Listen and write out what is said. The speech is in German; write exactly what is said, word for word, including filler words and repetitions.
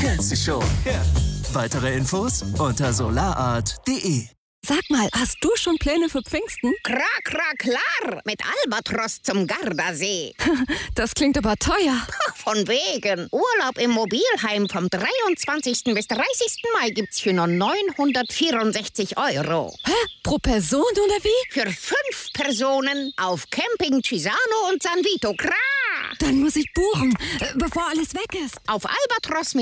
kennst sie schon. Ja. Weitere Infos unter solarart punkt de. Sag mal, hast du schon Pläne für Pfingsten? Klar, klar, klar. Mit Albatros zum Gardasee. Das klingt aber teuer. Von wegen. Urlaub im Mobilheim vom dreiundzwanzigsten bis dreißigsten Mai gibt's für nur neunhundertvierundsechzig Euro. Hä? Pro Person oder wie? Für fünf Personen auf Camping Cisano und San Vito. Klar. Dann muss ich buchen, bevor alles weg ist. Auf Albatros